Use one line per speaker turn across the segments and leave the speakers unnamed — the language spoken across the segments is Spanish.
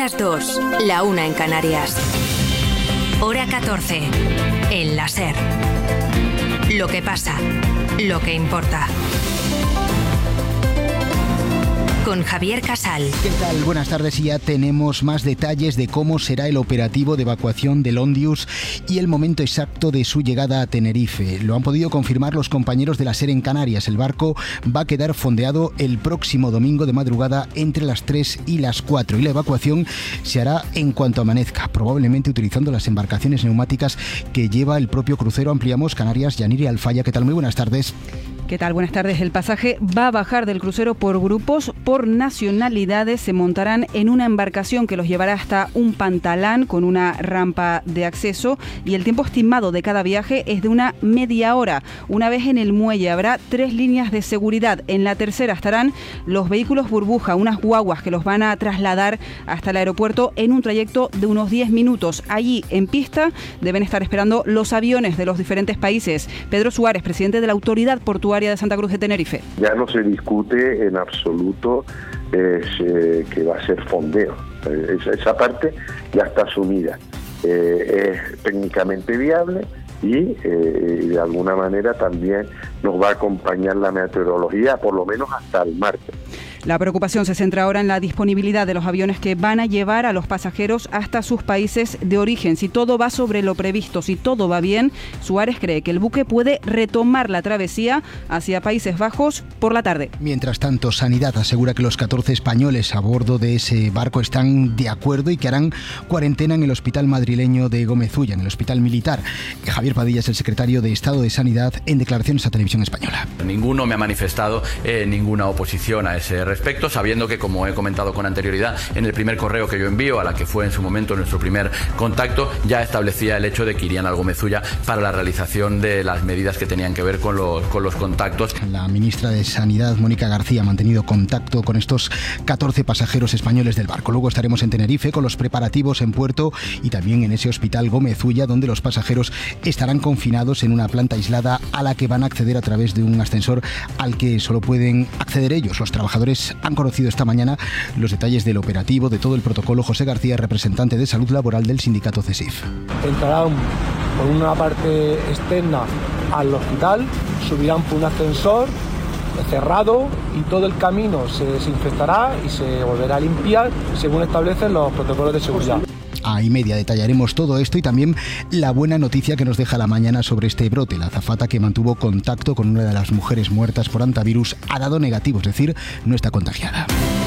las 2, la 1 en Canarias. Hora 14, en la SER. Lo que pasa, lo que importa. Con Javier Casal.
¿Qué tal? Buenas tardes, y ya tenemos más detalles de cómo será el operativo de evacuación del Ondius y el momento exacto de su llegada a Tenerife. Lo han podido confirmar los compañeros de la SER en Canarias. El barco va a quedar fondeado el próximo domingo de madrugada entre las 3 y las 4 y la evacuación se hará en cuanto amanezca, probablemente utilizando las embarcaciones neumáticas que lleva el propio crucero Ampliamos Canarias. Yaniri Alfaya, ¿qué tal? Muy buenas tardes.
¿Qué tal? Buenas tardes. El pasaje va a bajar del crucero por grupos, por nacionalidades. Se montarán en una embarcación que los llevará hasta un pantalán con una rampa de acceso, y el tiempo estimado de cada viaje es de una media hora. Una vez en el muelle habrá 3 líneas de seguridad. En la tercera estarán los vehículos burbuja, unas guaguas que los van a trasladar hasta el aeropuerto en un trayecto de unos 10 minutos. Allí, en pista, deben estar esperando los aviones de los diferentes países. Pedro Suárez, presidente de la Autoridad Portuaria de Santa Cruz de Tenerife.
Ya no se discute en absoluto que va a ser fondeo. Esa parte ya está asumida. Es técnicamente viable y de alguna manera también nos va a acompañar la meteorología, por lo menos hasta el martes.
La preocupación se centra ahora en la disponibilidad de los aviones que van a llevar a los pasajeros hasta sus países de origen. Si todo va sobre lo previsto, si todo va bien, Suárez cree que el buque puede retomar la travesía hacia Países Bajos por la tarde.
Mientras tanto, Sanidad asegura que los 14 españoles a bordo de ese barco están de acuerdo y que harán cuarentena en el hospital madrileño de Gómez Ulla, en el hospital militar. Javier Padilla es el secretario de Estado de Sanidad en declaraciones a Televisión Española.
Ninguno me ha manifestado ninguna oposición a ese respecto, sabiendo que, como he comentado con anterioridad, en el primer correo que yo envío, a la que fue en su momento nuestro primer contacto, ya establecía el hecho de que irían al Gómez Ulla para la realización de las medidas que tenían que ver con los contactos.
La ministra de Sanidad, Mónica García, ha mantenido contacto con estos 14 pasajeros españoles del barco. Luego estaremos en Tenerife con los preparativos en puerto y también en ese hospital Gómez Ulla, donde los pasajeros estarán confinados en una planta aislada a la que van a acceder a través de un ascensor al que solo pueden acceder ellos. Los trabajadores han conocido esta mañana los detalles del operativo, de todo el protocolo. José García, representante de Salud Laboral del sindicato CESIF.
Entrarán por una parte externa al hospital, subirán por un ascensor cerrado y todo el camino se desinfectará y se volverá a limpiar según establecen los protocolos de seguridad.
A y media detallaremos todo esto y también la buena noticia que nos deja la mañana sobre este brote. La azafata que mantuvo contacto con una de las mujeres muertas por hantavirus ha dado negativo, es decir, no está contagiada.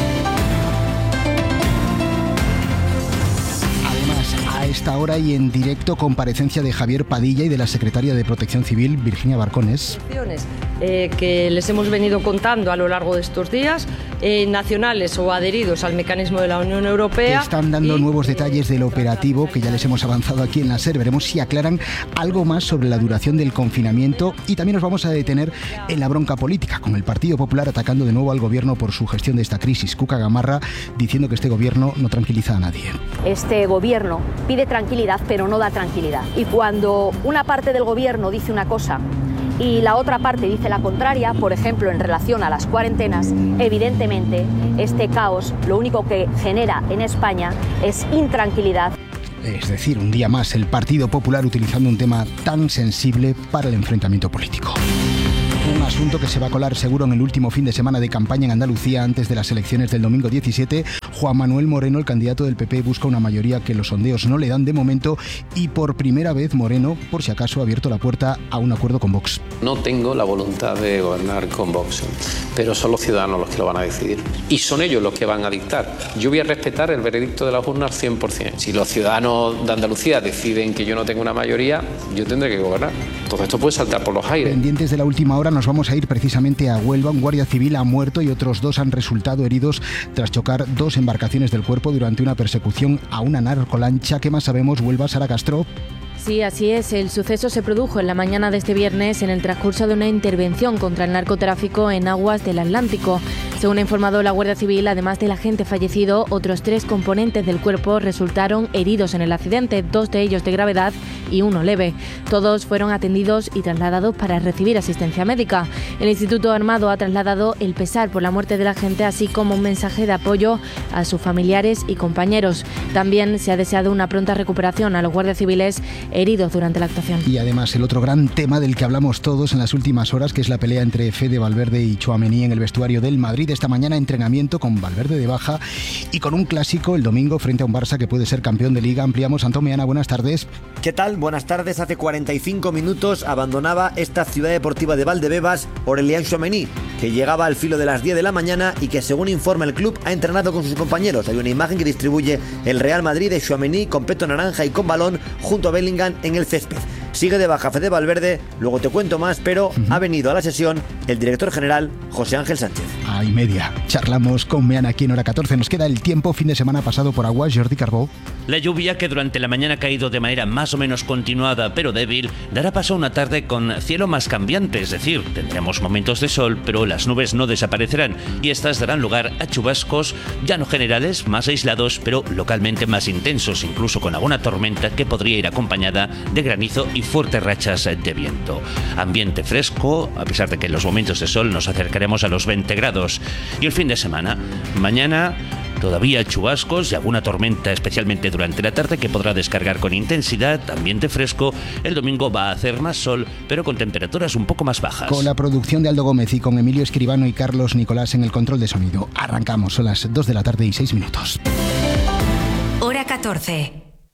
Además, a esta hora y en directo, comparecencia de Javier Padilla y de la secretaria de Protección Civil, Virginia Barcones.
Que les hemos venido contando a lo largo de estos días, nacionales o adheridos al mecanismo de la Unión Europea.
Están dando nuevos detalles del operativo que ya les hemos avanzado aquí en la SER. Veremos si aclaran algo más sobre la duración del confinamiento y también nos vamos a detener en la bronca política, con el Partido Popular atacando de nuevo al gobierno por su gestión de esta crisis. Cuca Gamarra diciendo que este gobierno no tranquiliza a nadie.
Este gobierno pide tranquilidad, pero no da tranquilidad. Y cuando una parte del gobierno dice una cosa y la otra parte dice la contraria, por ejemplo, en relación a las cuarentenas, evidentemente este caos lo único que genera en España es intranquilidad.
Es decir, un día más el Partido Popular utilizando un tema tan sensible para el enfrentamiento político. Un asunto que se va a colar seguro en el último fin de semana de campaña en Andalucía antes de las elecciones del domingo 17. Juan Manuel Moreno, el candidato del PP, busca una mayoría que los sondeos no le dan de momento y por primera vez Moreno, por si acaso, ha abierto la puerta a un acuerdo con Vox.
No tengo la voluntad de gobernar con Vox, pero son los ciudadanos los que lo van a decidir y son ellos los que van a dictar. Yo voy a respetar el veredicto de las urnas 100%. Si los ciudadanos de Andalucía deciden que yo no tengo una mayoría, yo tendré que gobernar. Todo esto puede saltar por los aires.
Pendientes de la última hora, nos vamos a ir precisamente a Huelva. Un guardia civil ha muerto y otros 2 han resultado heridos tras chocar 2 embarcaciones del cuerpo durante una persecución a una narcolancha. ¿Qué más sabemos, Huelva? Sara Castro.
Sí, así es. El suceso se produjo en la mañana de este viernes en el transcurso de una intervención contra el narcotráfico en aguas del Atlántico. Según ha informado la Guardia Civil, además del agente fallecido, otros 3 componentes del cuerpo resultaron heridos en el accidente, 2 de ellos de gravedad y uno leve. Todos fueron atendidos y trasladados para recibir asistencia médica. El Instituto Armado ha trasladado el pesar por la muerte de la gente, así como un mensaje de apoyo a sus familiares y compañeros. También se ha deseado una pronta recuperación a los guardias civiles heridos durante la actuación.
Y además el otro gran tema del que hablamos todos en las últimas horas, que es la pelea entre Fede Valverde y Tchouaméni en el vestuario del Madrid. Esta mañana entrenamiento con Valverde de baja y con un clásico el domingo frente a un Barça que puede ser campeón de Liga. Ampliamos. Antón Meana, buenas tardes.
¿Qué tal? Buenas tardes. Hace 45 minutos abandonaba esta ciudad deportiva de Valdebebas Aurélien Tchouaméni, que llegaba al filo de las 10 de la mañana y que, según informa el club, ha entrenado con sus compañeros. Hay una imagen que distribuye el Real Madrid de Tchouaméni con peto naranja y con balón junto a Bellingham en el césped. Sigue de baja Fede Valverde, luego te cuento más, pero ha venido a la sesión el director general José Ángel Sánchez.
A y media. Charlamos con Meana aquí en Hora 14. Nos queda el tiempo, fin de semana pasado por agua. Jordi Carbó.
La lluvia, que durante la mañana ha caído de manera más o menos continuada pero débil, dará paso a una tarde con cielo más cambiante, es decir, tendremos momentos de sol, pero las nubes no desaparecerán y estas darán lugar a chubascos ya no generales, más aislados, pero localmente más intensos, incluso con alguna tormenta que podría ir acompañada de granizo y fuertes rachas de viento. Ambiente fresco, a pesar de que en los momentos de sol nos acercaremos a los 20 grados. Y el fin de semana, mañana todavía chubascos y alguna tormenta, especialmente durante la tarde, que podrá descargar con intensidad, ambiente fresco. El domingo va a hacer más sol, pero con temperaturas un poco más bajas.
Con la producción de Aldo Gómez y con Emilio Escribano y Carlos Nicolás en el control de sonido. Arrancamos, son las 2 de la tarde y 6 minutos.
Hora 14.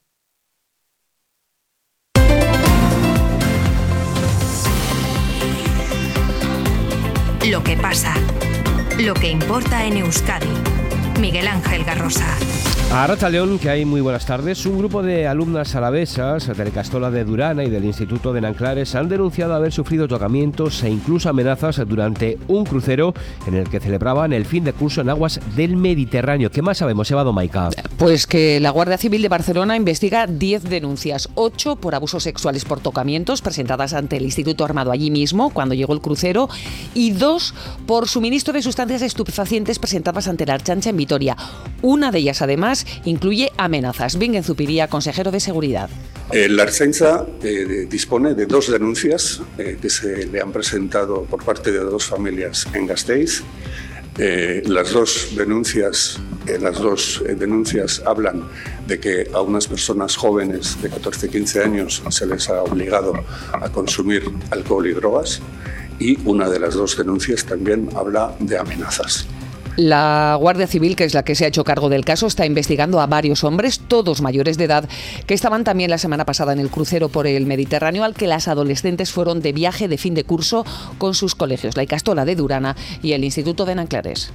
Lo que pasa, lo que importa en Euskadi. Miguel Ángel Garrosa.
A Arratsaldeon, que hay muy buenas tardes. Un grupo de alumnas alavesas de la Ikastola de Durana y del Instituto de Nanclares han denunciado haber sufrido tocamientos e incluso amenazas durante un crucero en el que celebraban el fin de curso en aguas del Mediterráneo. ¿Qué más sabemos, Eva Domaica?
Pues que la Guardia Civil de Barcelona investiga 10 denuncias, 8 por abusos sexuales por tocamientos presentadas ante el Instituto Armado allí mismo cuando llegó el crucero y 2 por suministro de sustancias estupefacientes presentadas ante la Ertzaintza en Vitoria. Una de ellas, además, incluye amenazas. Bingen Zupiría, consejero de Seguridad.
La Ertzaintza dispone de 2 denuncias que se le han presentado por parte de 2 familias en Gasteiz. Las dos denuncias hablan de que a unas personas jóvenes de 14-15 años se les ha obligado a consumir alcohol y drogas, y una de las 2 denuncias también habla de amenazas.
La Guardia Civil, que es la que se ha hecho cargo del caso, está investigando a varios hombres, todos mayores de edad, que estaban también la semana pasada en el crucero por el Mediterráneo al que las adolescentes fueron de viaje de fin de curso con sus colegios, la Ikastola de Durana y el Instituto de Nanclares.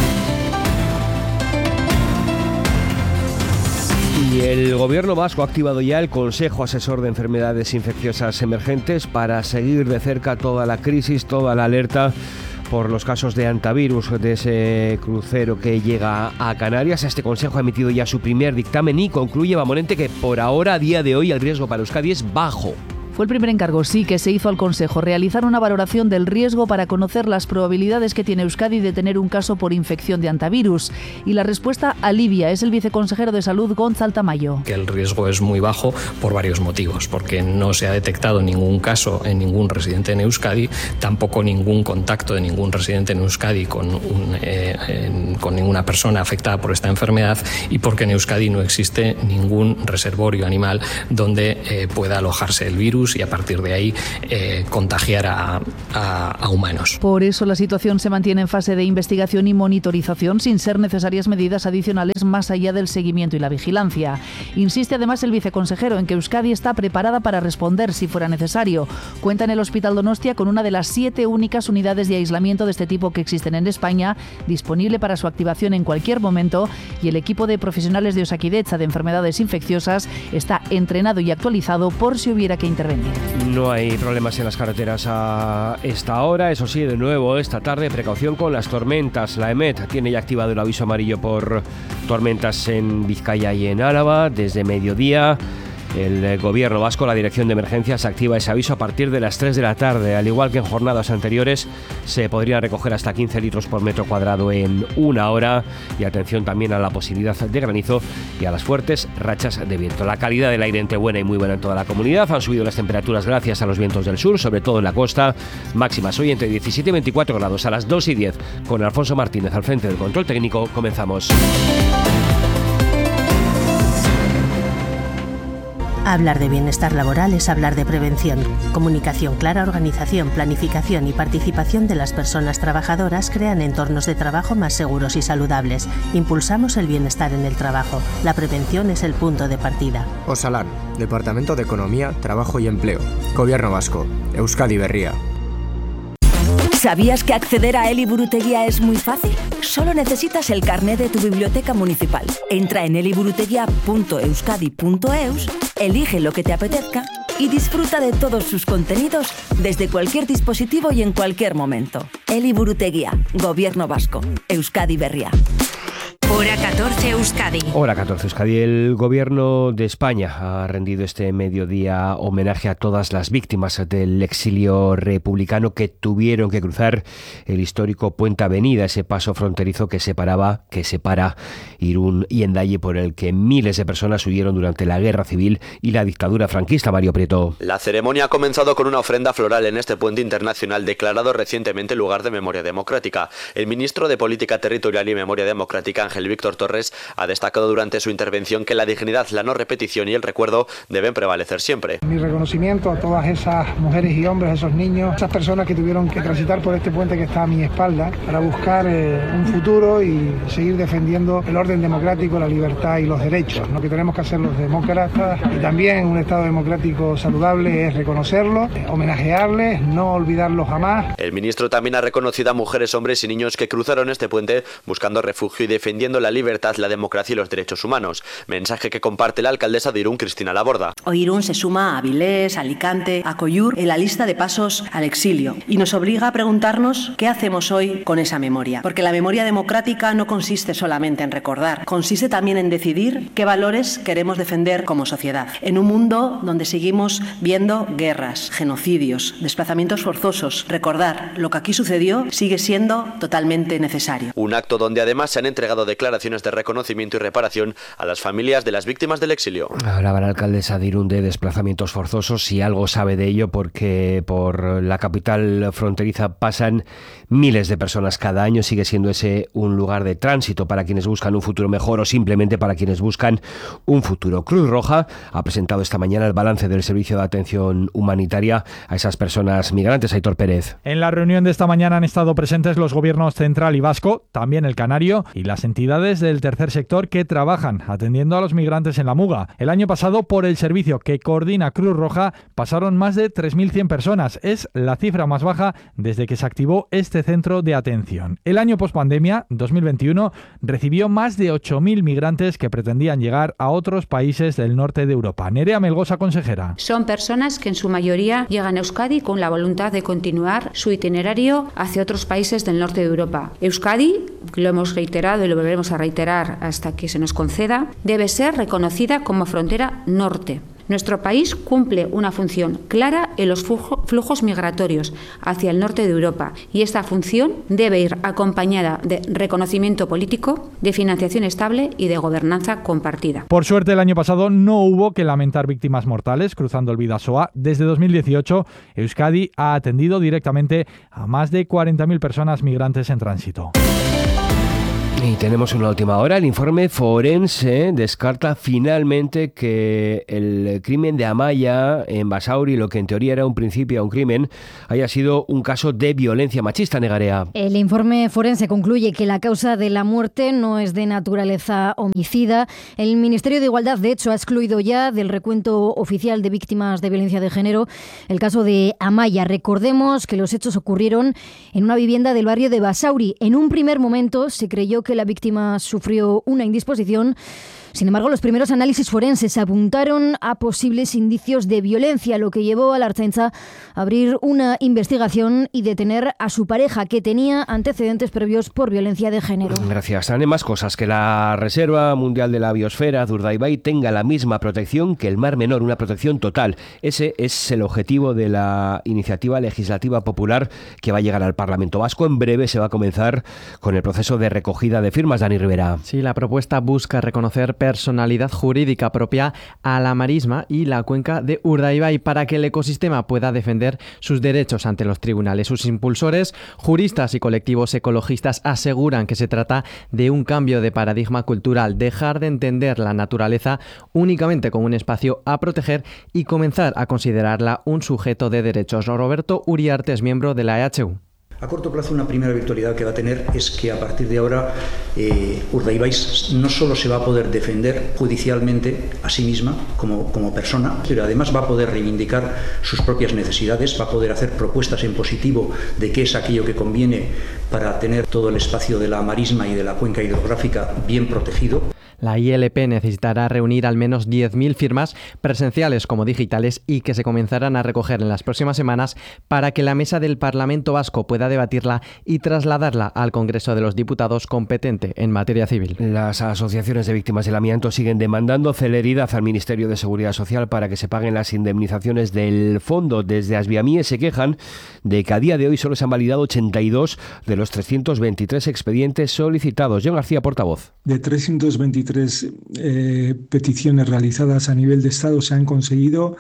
Y el gobierno vasco ha activado ya el Consejo Asesor de Enfermedades Infecciosas Emergentes para seguir de cerca toda la crisis, toda la alerta por los casos de hantavirus de ese crucero que llega a Canarias. Este consejo ha emitido ya su primer dictamen y concluye, Bamonente, que por ahora, a día de hoy, el riesgo para Euskadi es bajo.
Fue el primer encargo, sí, que se hizo al Consejo, realizar una valoración del riesgo para conocer las probabilidades que tiene Euskadi de tener un caso por infección de hantavirus. Y la respuesta alivia, es el viceconsejero de Salud, Gonzalo Tamayo.
Que el riesgo es muy bajo por varios motivos, porque no se ha detectado ningún caso en ningún residente en Euskadi, tampoco ningún contacto de ningún residente en Euskadi con ninguna persona afectada por esta enfermedad, y porque en Euskadi no existe ningún reservorio animal donde pueda alojarse el virus y a partir de ahí contagiar a humanos.
Por eso la situación se mantiene en fase de investigación y monitorización sin ser necesarias medidas adicionales más allá del seguimiento y la vigilancia. Insiste además el viceconsejero en que Euskadi está preparada para responder si fuera necesario. Cuenta en el Hospital Donostia con una de las 7 únicas unidades de aislamiento de este tipo que existen en España, disponible para su activación en cualquier momento, y el equipo de profesionales de Osakidetza de enfermedades infecciosas está entrenado y actualizado por si hubiera que intervenir.
No hay problemas en las carreteras a esta hora, eso sí, de nuevo esta tarde precaución con las tormentas. La EMET tiene ya activado el aviso amarillo por tormentas en Vizcaya y en Álava desde mediodía. El Gobierno vasco, la Dirección de Emergencias, activa ese aviso a partir de las 3 de la tarde. Al igual que en jornadas anteriores, se podrían recoger hasta 15 litros por metro cuadrado en una hora. Y atención también a la posibilidad de granizo y a las fuertes rachas de viento. La calidad del aire entre buena y muy buena en toda la comunidad. Han subido las temperaturas gracias a los vientos del sur, sobre todo en la costa. Máximas hoy entre 17 y 24 grados a las 2 y 10. Con Alfonso Martínez al frente del control técnico, comenzamos.
Hablar de bienestar laboral es hablar de prevención. Comunicación clara, organización, planificación y participación de las personas trabajadoras crean entornos de trabajo más seguros y saludables. Impulsamos el bienestar en el trabajo. La prevención es el punto de partida.
Osalan, Departamento de Economía, Trabajo y Empleo. Gobierno Vasco. Euskadi Berria.
¿Sabías que acceder a Eliburutegia es muy fácil? Solo necesitas el carné de tu biblioteca municipal. Entra en eliburutegia.euskadi.eus, elige lo que te apetezca y disfruta de todos sus contenidos desde cualquier dispositivo y en cualquier momento. Eliburutegia, Gobierno Vasco, Euskadi Berria.
Hora 14 Euskadi.
Hora 14 Euskadi. El Gobierno de España ha rendido este mediodía homenaje a todas las víctimas del exilio republicano que tuvieron que cruzar el histórico Puente Avenida, ese paso fronterizo que separa Irún y Hendaye, por el que miles de personas huyeron durante la Guerra Civil y la dictadura franquista. Mario Prieto.
La ceremonia ha comenzado con una ofrenda floral en este puente internacional declarado recientemente lugar de memoria democrática. El ministro de Política Territorial y Memoria Democrática, Ángel Víctor Torres, ha destacado durante su intervención que la dignidad, la no repetición y el recuerdo deben prevalecer siempre.
Mi reconocimiento a todas esas mujeres y hombres, a esos niños, esas personas que tuvieron que transitar por este puente que está a mi espalda para buscar un futuro y seguir defendiendo el orden democrático, la libertad y los derechos. Lo que tenemos que hacer los demócratas y también un Estado democrático saludable es reconocerlos, homenajearles, no olvidarlos jamás.
El ministro también ha reconocido a mujeres, hombres y niños que cruzaron este puente buscando refugio y defendiendo la libertad, la democracia y los derechos humanos. Mensaje que comparte la alcaldesa de Irún, Cristina Laborda.
Hoy Irún se suma a Avilés, Alicante, a Coyur en la lista de pasos al exilio y nos obliga a preguntarnos qué hacemos hoy con esa memoria. Porque la memoria democrática no consiste solamente en recordar, consiste también en decidir qué valores queremos defender como sociedad. En un mundo donde seguimos viendo guerras, genocidios, desplazamientos forzosos, recordar lo que aquí sucedió sigue siendo totalmente necesario.
Un acto donde además se han entregado declaraciones de reconocimiento y reparación a las familias de las víctimas del exilio.
Hablaba la alcaldesa de Irún de desplazamientos forzosos y algo sabe de ello porque por la capital fronteriza pasan miles de personas cada año. Sigue siendo ese un lugar de tránsito para quienes buscan un futuro mejor o simplemente para quienes buscan un futuro. Cruz Roja ha presentado esta mañana el balance del servicio de atención humanitaria a esas personas migrantes. Aitor Pérez.
En la reunión de esta mañana han estado presentes los gobiernos central y vasco, también el canario y las entidades del tercer sector que trabajan atendiendo a los migrantes en la Muga. El año pasado, por el servicio que coordina Cruz Roja, pasaron más de 3.100 personas. Es la cifra más baja desde que se activó este centro de atención. El año pospandemia, 2021, recibió más de 8.000 migrantes que pretendían llegar a otros países del norte de Europa. Nerea Melgosa, consejera.
Son personas que en su mayoría llegan a Euskadi con la voluntad de continuar su itinerario hacia otros países del norte de Europa. Euskadi, lo hemos reiterado y lo volveremos a reiterar hasta que se nos conceda, debe ser reconocida como frontera norte. Nuestro país cumple una función clara en los flujos migratorios hacia el norte de Europa y esta función debe ir acompañada de reconocimiento político, de financiación estable y de gobernanza compartida.
Por suerte, el año pasado no hubo que lamentar víctimas mortales cruzando el Bidasoa. Desde 2018, Euskadi ha atendido directamente a más de 40.000 personas migrantes en tránsito.
Y tenemos una última hora. El informe forense descarta finalmente que el crimen de Amaya en Basauri, lo que en teoría era un principio un crimen, haya sido un caso de violencia machista. Negarea.
El informe forense concluye que la causa de la muerte no es de naturaleza homicida. El Ministerio de Igualdad, de hecho, ha excluido ya del recuento oficial de víctimas de violencia de género el caso de Amaya. Recordemos que los hechos ocurrieron en una vivienda del barrio de Basauri. En un primer momento se creyó que la víctima sufrió una indisposición, Sin embargo, los primeros análisis forenses apuntaron a posibles indicios de violencia, lo que llevó a la Ertzaintza a abrir una investigación y detener a su pareja, que tenía antecedentes previos por violencia de género.
Gracias. Haré más cosas: que la Reserva Mundial de la Biosfera de Urdaibai tenga la misma protección que el Mar Menor, una protección total. Ese es el objetivo de la iniciativa legislativa popular que va a llegar al Parlamento Vasco. En breve se va a comenzar con el proceso de recogida de firmas. Dani Rivera.
Sí, la propuesta busca reconocer personalidad jurídica propia a la marisma y la cuenca de Urdaibai para que el ecosistema pueda defender sus derechos ante los tribunales. Sus impulsores, juristas y colectivos ecologistas, aseguran que se trata de un cambio de paradigma cultural, dejar de entender la naturaleza únicamente como un espacio a proteger y comenzar a considerarla un sujeto de derechos. Roberto Uriarte es miembro de la EHU.
A corto plazo, una primera virtualidad que va a tener es que a partir de ahora Urdaibai no solo se va a poder defender judicialmente a sí misma como persona, pero además va a poder reivindicar sus propias necesidades, va a poder hacer propuestas en positivo de qué es aquello que conviene para tener todo el espacio de la marisma y de la cuenca hidrográfica bien protegido.
La ILP necesitará reunir al menos 10.000 firmas, presenciales como digitales, y que se comenzarán a recoger en las próximas semanas para que la mesa del Parlamento Vasco pueda debatirla y trasladarla al Congreso de los Diputados competente en materia civil.
Las asociaciones de víctimas del amianto siguen demandando celeridad al Ministerio de Seguridad Social para que se paguen las indemnizaciones del fondo. Desde Asviamie se quejan de que a día de hoy solo se han validado 82 de los 323 expedientes solicitados. John García, portavoz.
De 323 peticiones realizadas a nivel de Estado se han conseguido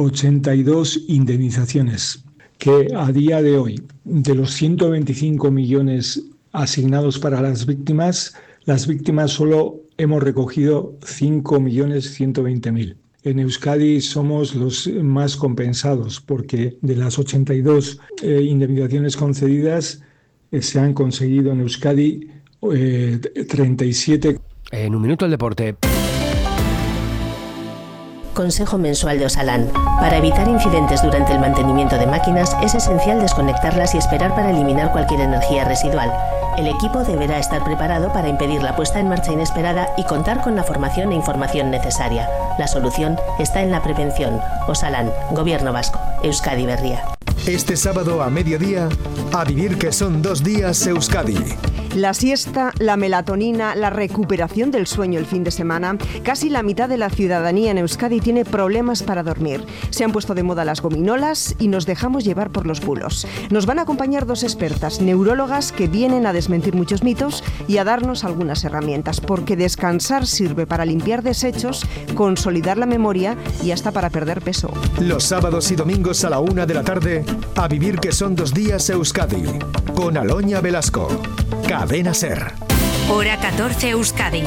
82 indemnizaciones, que a día de hoy, de los 125 millones asignados para las víctimas solo hemos recogido 5.120.000. En Euskadi somos los más compensados porque de las 82 indemnizaciones concedidas se han conseguido en Euskadi 37.
En un minuto el deporte.
Consejo mensual de Osalan. Para evitar incidentes durante el mantenimiento de máquinas es esencial desconectarlas y esperar para eliminar cualquier energía residual. El equipo deberá estar preparado para impedir la puesta en marcha inesperada y contar con la formación e información necesaria. La solución está en la prevención. Osalan, Gobierno Vasco, Euskadi Berria.
Este sábado a mediodía, a vivir que son 2 días Euskadi.
La siesta, la melatonina, la recuperación del sueño el fin de semana. Casi la mitad de la ciudadanía en Euskadi tiene problemas para dormir. Se han puesto de moda las gominolas y nos dejamos llevar por los bulos. Nos van a acompañar 2 expertas, neurólogas, que vienen a desmentir muchos mitos y a darnos algunas herramientas, porque descansar sirve para limpiar desechos, consolidar la memoria y hasta para perder peso.
Los sábados y domingos a la 1 de la tarde, a vivir que son 2 días Euskadi, con Aloña Velasco. Cadena Ser.
Hora 14 Euskadi.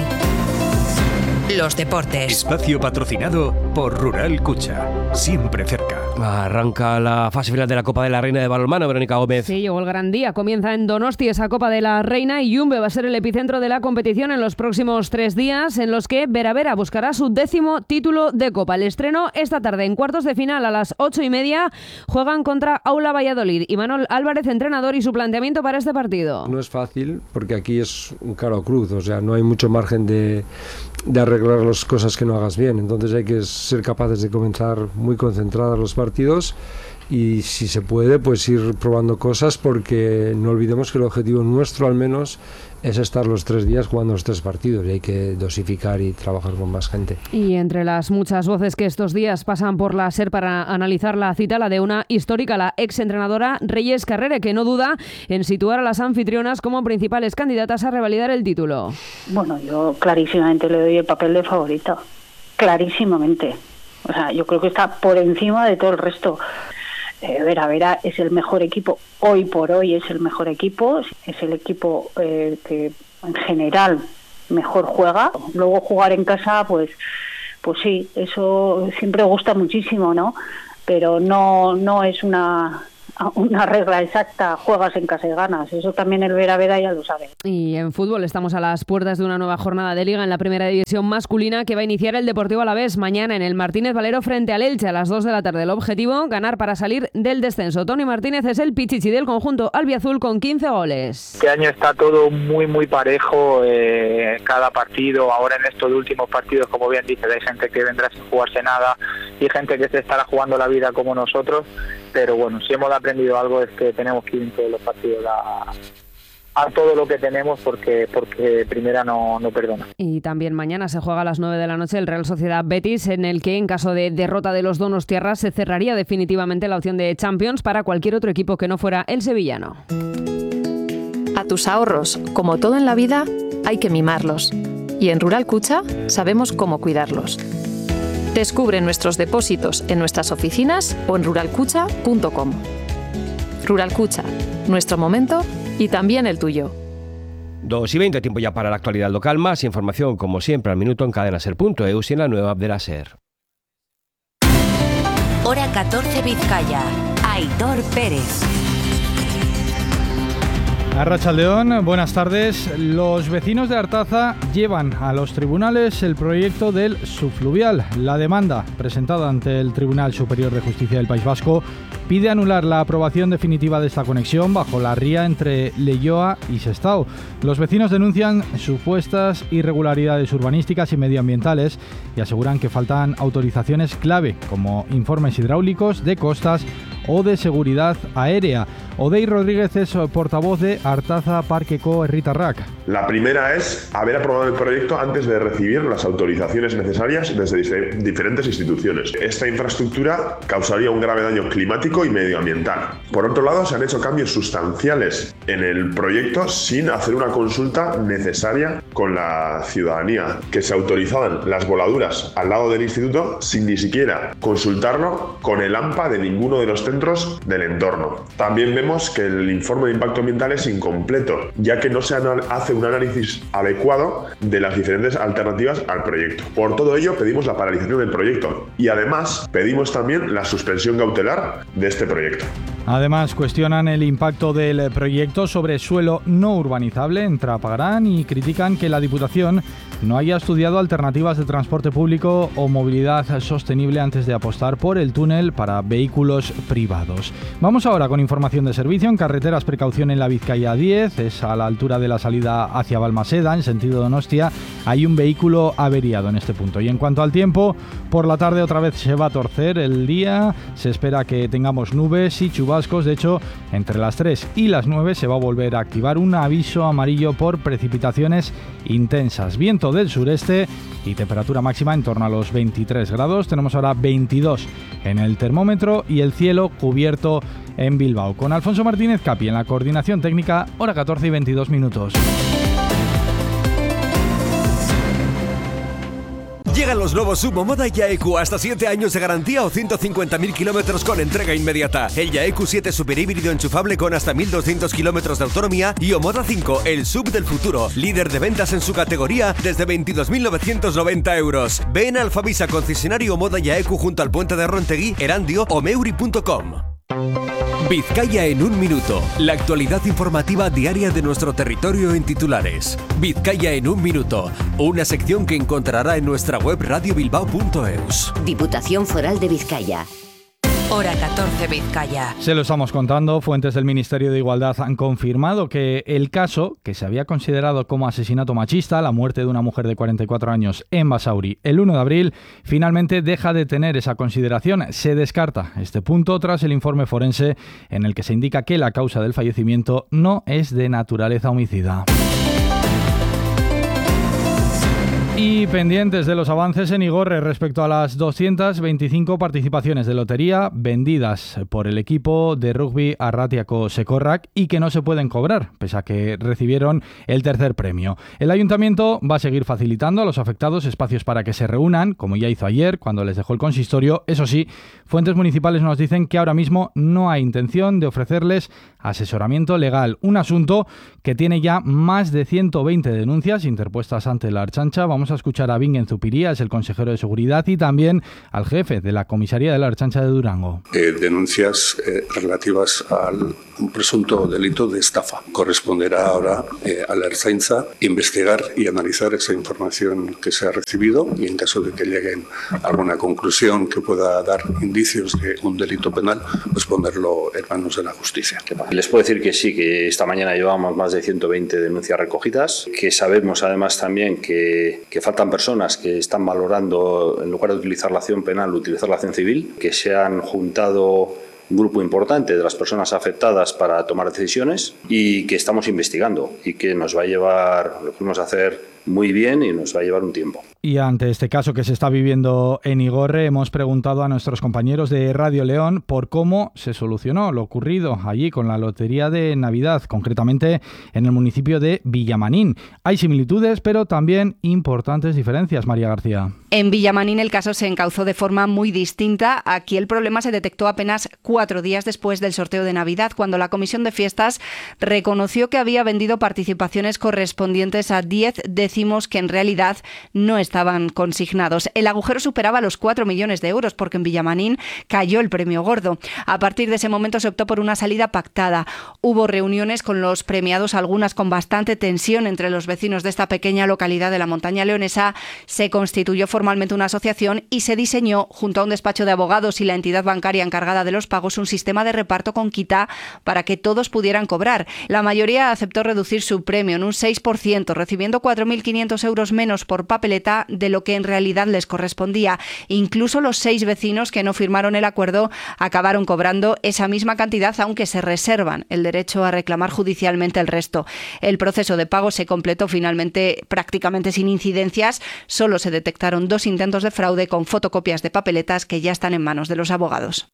Los deportes.
Espacio patrocinado por Rural Cucha. Siempre cerca.
Arranca la fase final de la Copa de la Reina de balonmano, Verónica Gómez.
Sí, llegó el gran día. Comienza en Donosti esa Copa de la Reina y Yumbe va a ser el epicentro de la competición en los próximos 3 días, en los que Bera Bera buscará su 10º título de Copa. El estreno esta tarde en cuartos de final a las 8:30. Juegan contra Aula Valladolid. Y Manuel Álvarez, entrenador, y su planteamiento para este partido.
No es fácil porque aquí es un caro cruz, o sea, no hay mucho margen de arreglar las cosas que no hagas bien, entonces hay que ser capaces de comenzar muy concentrados los partidos y, si se puede, pues ir probando cosas, porque no olvidemos que el objetivo nuestro al menos es estar los 3 días jugando los 3 partidos y hay que dosificar y trabajar con más gente.
Y entre las muchas voces que estos días pasan por la SER para analizar la cita, la de una histórica, la exentrenadora Reyes Carrere, que no duda en situar a las anfitrionas como principales candidatas a revalidar el título.
Bueno, yo clarísimamente le doy el papel de favorita, clarísimamente. O sea, yo creo que está por encima de todo el resto. Bera Bera es el mejor equipo, hoy por hoy es el mejor equipo, es el equipo que en general mejor juega. Luego jugar en casa, pues sí, eso siempre gusta muchísimo, ¿no? Pero no es una una regla exacta, juegas en casa y ganas. Eso también el Vera ya lo sabe.
Y en fútbol estamos a las puertas de una nueva jornada de Liga en la primera división masculina que va a iniciar el Deportivo Alavés mañana en el Martínez Valero frente al Elche a las 2 de la tarde. El objetivo, ganar para salir del descenso. Toni Martínez es el pichichi del conjunto albiazul con 15 goles.
Este año está todo muy parejo, cada partido. Ahora en estos últimos partidos, como bien dices, hay gente que vendrá sin jugarse nada y gente que se estará jugando la vida como nosotros, pero bueno, si hemos aprendido algo es que tenemos que ir en todos los partidos a todo lo que tenemos porque primera no perdona.
Y también mañana se juega a las 9 de la noche el Real Sociedad Betis, en el que en caso de derrota de los donostiarras se cerraría definitivamente la opción de Champions para cualquier otro equipo que no fuera el sevillano.
A tus ahorros, como todo en la vida, hay que mimarlos. Y en Rural Cucha sabemos cómo cuidarlos. Descubre nuestros depósitos en nuestras oficinas o en ruralcucha.com. Rural Cucha, nuestro momento y también el tuyo.
2:20, tiempo ya para la actualidad local. Más información, como siempre, al minuto en cadenaser.eus y en la nueva app de la SER.
Hora 14 Vizcaya. Aitor Pérez.
Arratsaldeón, buenas tardes. Los vecinos de Artaza llevan a los tribunales el proyecto del subfluvial. La demanda presentada ante el Tribunal Superior de Justicia del País Vasco pide anular la aprobación definitiva de esta conexión bajo la ría entre Leioa y Sestao. Los vecinos denuncian supuestas irregularidades urbanísticas y medioambientales y aseguran que faltan autorizaciones clave, como informes hidráulicos, de costas o de seguridad aérea. Odey Rodríguez es portavoz de Artaza Parkeko Herritarrak.
La primera es haber aprobado el proyecto antes de recibir las autorizaciones necesarias desde diferentes instituciones. Esta infraestructura causaría un grave daño climático y medioambiental. Por otro lado, se han hecho cambios sustanciales en el proyecto sin hacer una consulta necesaria con la ciudadanía, que se autorizaban las voladuras al lado del instituto sin ni siquiera consultarlo con el AMPA de ninguno de los centros del entorno. También vemos que el informe de impacto ambiental es incompleto, ya que no se hace un análisis adecuado de las diferentes alternativas al proyecto. Por todo ello, pedimos la paralización del proyecto y además pedimos también la suspensión cautelar de este proyecto.
Además, cuestionan el impacto del proyecto sobre suelo no urbanizable en Trapagarán y critican que la Diputación no haya estudiado alternativas de transporte público o movilidad sostenible antes de apostar por el túnel para vehículos privados. Vamos ahora con información de servicio. En carreteras, precaución en la Vizcaya 10, es a la altura de la salida hacia Balmaseda, en sentido Donostia. Hay un vehículo averiado en este punto. Y en cuanto al tiempo, por la tarde otra vez se va a torcer el día. Se espera que tengamos nubes y chubascos. De hecho, entre las 3 y las 9 se va a volver a activar un aviso amarillo por precipitaciones intensas. Viento del sureste y temperatura máxima en torno a los 23 grados. Tenemos ahora 22 en el termómetro y el cielo cubierto en Bilbao. Con Alfonso Martínez Capi en la coordinación técnica, hora 14 y 22 minutos.
Llegan los nuevos Subo Moda Yaeku, hasta 7 años de garantía o 150.000 kilómetros con entrega inmediata. El Yaeku 7 super híbrido enchufable con hasta 1.200 kilómetros de autonomía y Omoda 5, el sub del futuro, líder de ventas en su categoría desde 22.990 euros. Ven a Alfavisa, concesionario Moda Yaeku junto al puente de Rontegui, Erandio o meuri.com. Vizcaya en un minuto. La actualidad informativa diaria de nuestro territorio en titulares. Vizcaya en un minuto. Una sección que encontrará en nuestra web radiobilbao.eus.
Diputación Foral de Vizcaya. Hora 14 Vizcaya.
Se lo estamos contando. Fuentes del Ministerio de Igualdad han confirmado que el caso, que se había considerado como asesinato machista, la muerte de una mujer de 44 años en Basauri el 1 de abril, finalmente deja de tener esa consideración. Se descarta este punto tras el informe forense en el que se indica que la causa del fallecimiento no es de naturaleza homicida. Y pendientes de los avances en Igorre respecto a las 225 participaciones de lotería vendidas por el equipo de rugby Arratiako Sekorrak y que no se pueden cobrar, pese a que recibieron el tercer premio. El ayuntamiento va a seguir facilitando a los afectados espacios para que se reúnan, como ya hizo ayer cuando les dejó el consistorio. Eso sí, fuentes municipales nos dicen que ahora mismo no hay intención de ofrecerles asesoramiento legal, un asunto que tiene ya más de 120 denuncias interpuestas ante la Ertzaintza. Vamos a a escuchar a Bingen Zupiría, es el consejero de Seguridad, y también al jefe de la comisaría de la Ertzaintza de Durango.
Denuncias relativas al presunto delito de estafa. Corresponderá ahora a la Ertzaintza investigar y analizar esa información que se ha recibido y en caso de que lleguen a alguna conclusión que pueda dar indicios de un delito penal, pues ponerlo en manos de la justicia.
Les puedo decir que sí, que esta mañana llevamos más de 120 denuncias recogidas, que sabemos además también que faltan personas que están valorando, en lugar de utilizar la acción penal, utilizar la acción civil, que se han juntado un grupo importante de las personas afectadas para tomar decisiones y que estamos investigando y que nos va a llevar, lo fuimos a hacer muy bien y nos va a llevar un tiempo.
Y ante este caso que se está viviendo en Igorre, hemos preguntado a nuestros compañeros de Radio León por cómo se solucionó lo ocurrido allí con la Lotería de Navidad, concretamente en el municipio de Villamanín. Hay similitudes, pero también importantes diferencias, María García.
En Villamanín el caso se encauzó de forma muy distinta. Aquí el problema se detectó apenas 4 días después del sorteo de Navidad, cuando la Comisión de Fiestas reconoció que había vendido participaciones correspondientes a 10 décimos que en realidad no estaban consignados. El agujero superaba los 4 millones de euros porque en Villamanín cayó el premio gordo. A partir de ese momento se optó por una salida pactada. Hubo reuniones con los premiados, algunas con bastante tensión entre los vecinos de esta pequeña localidad de la montaña leonesa. Se constituyó formalmente una asociación y se diseñó, junto a un despacho de abogados y la entidad bancaria encargada de los pagos, un sistema de reparto con quita para que todos pudieran cobrar. La mayoría aceptó reducir su premio en un 6%, recibiendo 4.500 euros menos por papeleta de lo que en realidad les correspondía. Incluso los 6 vecinos que no firmaron el acuerdo acabaron cobrando esa misma cantidad, aunque se reservan el derecho a reclamar judicialmente el resto. El proceso de pago se completó finalmente prácticamente sin incidencias. Solo se detectaron 2 intentos de fraude con fotocopias de papeletas que ya están en manos de los abogados.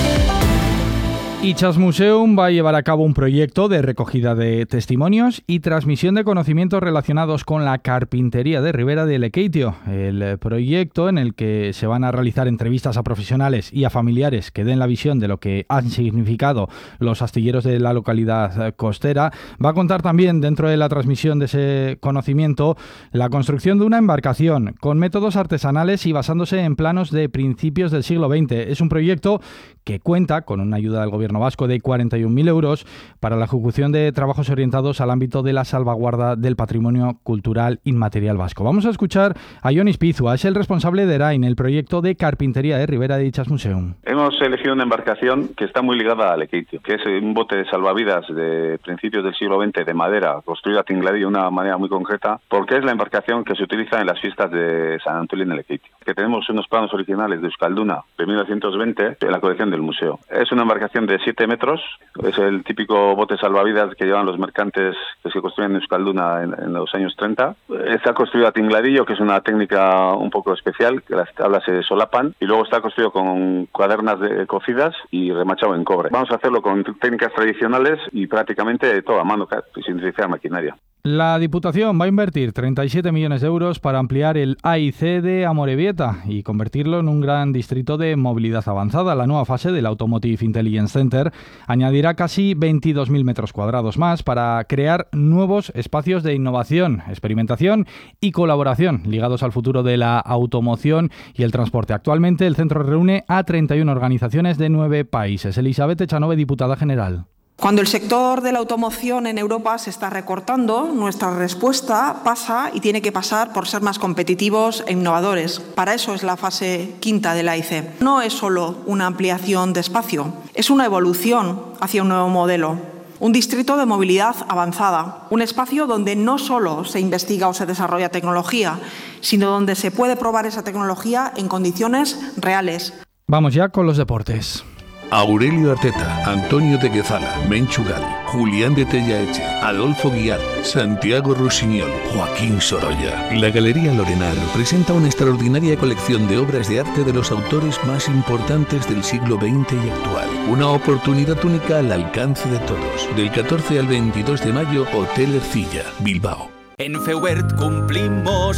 Itxasmuseum va a llevar a cabo un proyecto de recogida de testimonios y transmisión de conocimientos relacionados con la carpintería de Ribera de Lekeitio. El proyecto, en el que se van a realizar entrevistas a profesionales y a familiares que den la visión de lo que han significado los astilleros de la localidad costera, va a contar también, dentro de la transmisión de ese conocimiento, la construcción de una embarcación con métodos artesanales y basándose en planos de principios del siglo XX. Es un proyecto que cuenta con una ayuda del Gobierno vasco de 41.000 euros para la ejecución de trabajos orientados al ámbito de la salvaguarda del patrimonio cultural inmaterial vasco. Vamos a escuchar a Ionis Pizua, es el responsable de ERAIN, el proyecto de carpintería de Ribera de Itxasmuseum.
Hemos elegido una embarcación que está muy ligada a Lekeitio, que es un bote de salvavidas de principios del siglo XX de madera, construido a tingladillo de una manera muy concreta, porque es la embarcación que se utiliza en las fiestas de San Antolín de Lekeitio. Que tenemos unos planos originales de Euskalduna de 1920 en la colección del museo. Es una embarcación de 7 metros, es el típico bote salvavidas que llevan los mercantes que se construyen en Euskalduna en los años 30. Está construido a tingladillo, que es una técnica un poco especial, que las tablas se solapan, y luego está construido con cuadernas cocidas y remachado en cobre. Vamos a hacerlo con técnicas tradicionales y prácticamente todo a mano, sin utilizar maquinaria.
La Diputación va a invertir 37 millones de euros para ampliar el AIC de Amorebieta y convertirlo en un gran distrito de movilidad avanzada. La nueva fase del Automotive Intelligence Center añadirá casi 22.000 metros cuadrados más para crear nuevos espacios de innovación, experimentación y colaboración ligados al futuro de la automoción y el transporte. Actualmente el centro reúne a 31 organizaciones de 9 países. Elisabeth Echanove, diputada general.
Cuando el sector de la automoción en Europa se está recortando, nuestra respuesta pasa y tiene que pasar por ser más competitivos e innovadores. Para eso es la fase quinta del AIC. No es solo una ampliación de espacio, es una evolución hacia un nuevo modelo. Un distrito de movilidad avanzada, un espacio donde no solo se investiga o se desarrolla tecnología, sino donde se puede probar esa tecnología en condiciones reales.
Vamos ya con los deportes.
Aurelio Arteta, Antonio de Guezala, Menchu Gali, Julián de Tellaeche, Adolfo Guiar, Santiago Rusiñol, Joaquín Sorolla. La Galería Lorenar presenta una extraordinaria colección de obras de arte de los autores más importantes del siglo XX y actual. Una oportunidad única al alcance de todos. Del 14 al 22 de mayo, Hotel Ercilla, Bilbao.
En Feubert cumplimos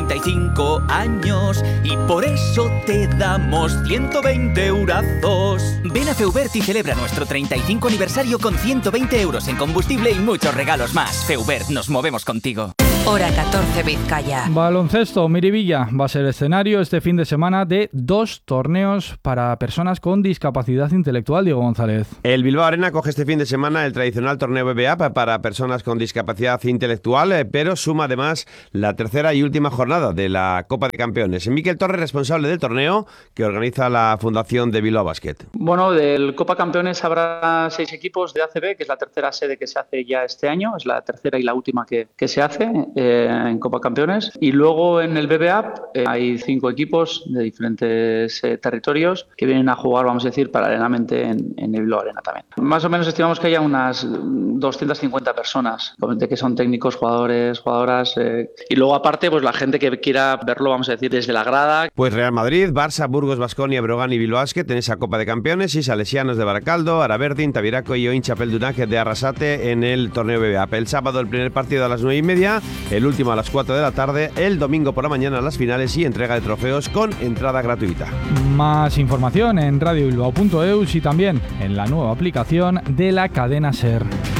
35 años y por eso te damos 120 eurazos. Ven a Feubert y celebra nuestro 35 aniversario con 120 euros en combustible y muchos regalos más. Feubert, nos movemos contigo.
Hora 14 Vizcaya.
Baloncesto, Miribilla va a ser escenario este fin de semana de 2 torneos para personas con discapacidad intelectual. Diego González.
El Bilbao Arena coge este fin de semana el tradicional torneo BBA para personas con discapacidad intelectual, pero suma además la tercera y última jornada de la Copa de Campeones. Miquel Torres, responsable del torneo que organiza la Fundación de Bilbao Basket.
Bueno, del Copa Campeones habrá 6 equipos de ACB, que es la tercera sede que se hace ya este año, es la tercera y la última que se hace en Copa Campeones. Y luego en el BBA hay 5 equipos de diferentes territorios que vienen a jugar, vamos a decir, paralelamente en el Bilbao Arena también. Más o menos estimamos que haya unas 250 personas, que son técnicos, jugadores, jugadoras, y luego aparte pues la gente que quiera verlo, vamos a decir, desde la grada.
Pues Real Madrid, Barça, Burgos, Baskonia, Brogan y Bilbao Basket en esa Copa de Campeones, y salesianos de Baracaldo, Araberdin, Tabiraco y Oin Chapeldunac de Arrasate en el torneo BBA. El sábado el primer partido a las 9:30, el último a las 4 de la tarde, el domingo por la mañana las finales y entrega de trofeos con entrada gratuita.
Más información en radiobilbao.eus y también en la nueva aplicación de la cadena SER.